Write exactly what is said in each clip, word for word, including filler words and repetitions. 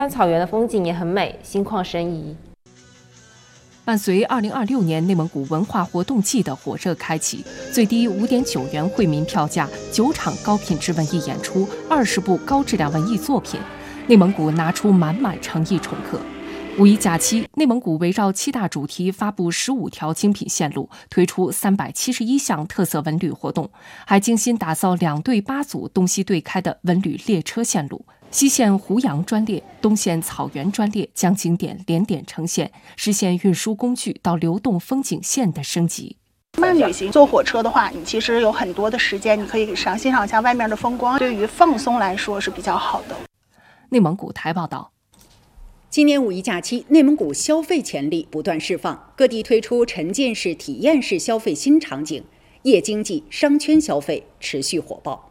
草原的风景也很美，心旷神怡。 伴随二零二六年内蒙古文化活动季的火热开启，最低五点九元惠民票价，九场高品质文艺演出，二十部高质量文艺作品，内蒙古拿出满满诚意宠客。五一假期，内蒙古围绕七大主题发布十五条精品线路，推出三百七十一项特色文旅活动，还精心打造两对八组东西对开的文旅列车线路。西线胡杨专列、东线草原专列将景点连点呈现，实现运输工具到流动风景线的升级。 慢旅行坐火车的话，你其实有很多的时间，你可以赏欣赏一下外面的风光，对于放松来说是比较好的。 内蒙古台报道。 今年五一假期，内蒙古消费潜力不断释放，各地推出沉浸式、体验式消费新场景，夜经济、商圈消费持续火爆。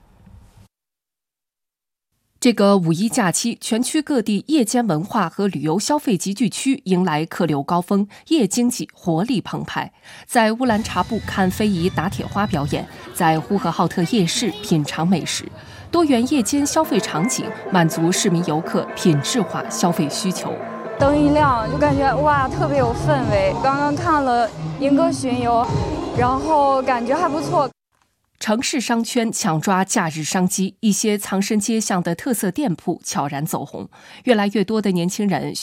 这个五一假期，全区各地夜间文化和旅游消费集聚区迎来客流高峰，夜经济活力澎湃。在乌兰察布看非遗打铁花表演，在呼和浩特夜市品尝美食，多元夜间消费场景满足市民游客品质化消费需求。 灯一亮，就感觉哇，特别有氛围。刚刚看了莺歌巡游，然后感觉还不错。 城市商圈抢抓假日商机，一些藏身街巷的特色店铺悄然走红，越来越多的年轻人